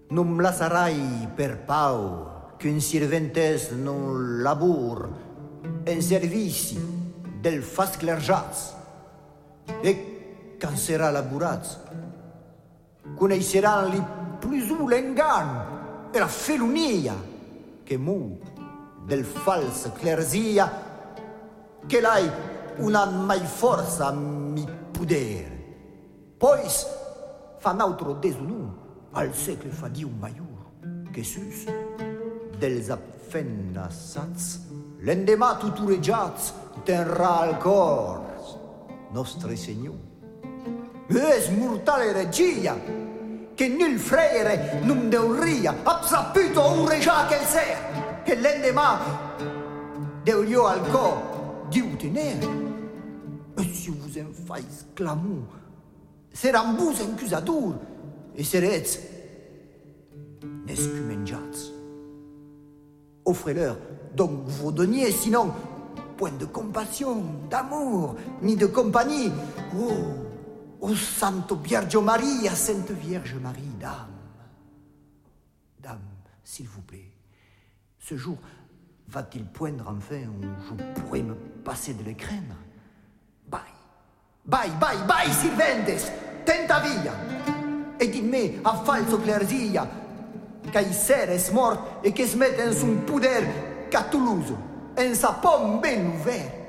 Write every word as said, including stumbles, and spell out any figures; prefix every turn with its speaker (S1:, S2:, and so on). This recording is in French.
S1: non la sarai per pau qu'un sirventes non labor en servici del fas clerjats. E quand sera laborats, coneixeran li plus l'engan e la felunia che mu del fals clerzia che l'hai una mai forza mi puder. Pois fa n'altro desunum al segle fa diu maior che sus dels affennassats l'endemà tuturegiats tenrà al cor nostre Signor. Es mortale regia che nel frere non deuria absaputo uregia che il ser che l'endemà deurio al cor diu tenere. E si vous en fais clamor seran vos encusadur e seretz n'escumenjats. Offrez-leur donc vos deniers, sinon point de compassion, d'amour, ni de compagnie. Oh, oh Santo Vierge Maria, Sainte Vierge Marie, dame. Dame, s'il vous plaît, ce jour va-t-il poindre enfin où je pourrai me passer de les craindre? Bye, bye, bye, bye, Sirventes, tenta via. E dimmi a falso clerzia che i seres mort e che smette in son puder ca Toulouse en sa pomme ben ouvert.